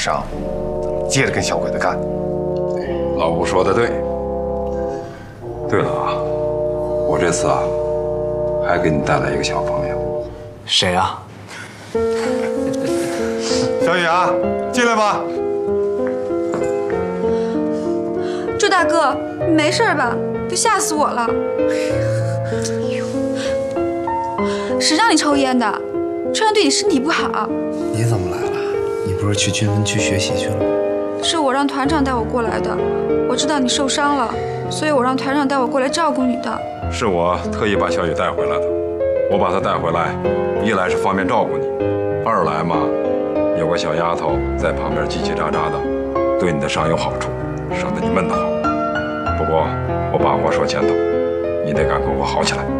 上，接着跟小鬼子干。 老吴说的对。对了啊，我这次啊，还给你带来一个小朋友。 谁啊？ 小雨啊，进来吧。 周大哥，你没事吧？别吓死我了！谁让你抽烟的？抽烟对你身体不好。 你怎么来了？你不是去军分区学习去了吗？ 是我让团长带我过来的。我知道你受伤了，所以我让团长带我过来照顾你的。 是我特意把小雨带回来的。我把她带回来，一来是方便照顾你，二来嘛，有个小丫头在旁边叽叽喳喳的，对你的伤有好处，省得你闷得慌。不过我把话说前头，你得赶快给我好起来。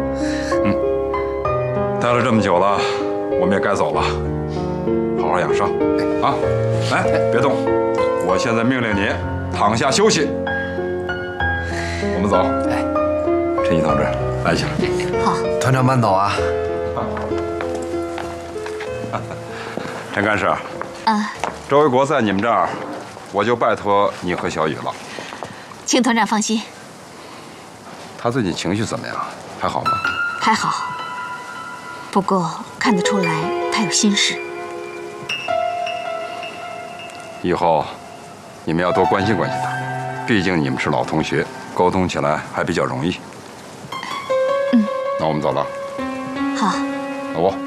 待了这么久了，我们也该走了，好好养伤啊！来，别动，我现在命令你躺下休息。我们走。 哎， 陈毅同志，来起来。 好， 团长慢走啊。 陈干事，周卫国在你们这儿，我就拜托你和小雨了。 请团长放心。 他最近情绪怎么样？还好吗？ 还好，不过看得出来他有心事。 以后你们要多关心关心他，毕竟你们是老同学，沟通起来还比较容易。那我们走了。 好。 老吴。